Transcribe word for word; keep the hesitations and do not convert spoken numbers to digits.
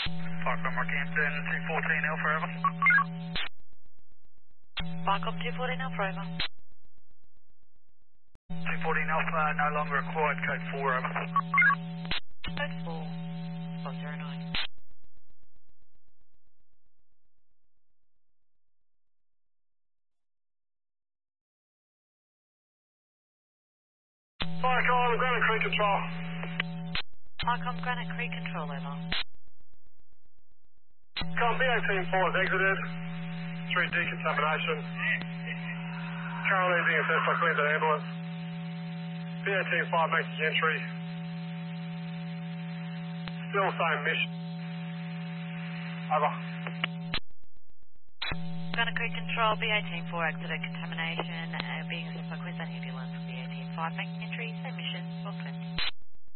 Parkland Markhampton, two fourteen Alpha over. Markham two fourteen Alpha over. two fourteen Alpha, no longer required, code four over. Code four, four zero nine. Markham, Granite Creek Control. Markham Granite Creek Control over. Com, B eighteen four has exited through decontamination. Currently being assessed by Queensland Ambulance. B eighteen five making entry. Still same mission. Over. Granite Creek Control, B eighteen four exited contamination, uh, being assessed by Queensland Ambulance. B eighteen five making entry, same mission, twelve twenty.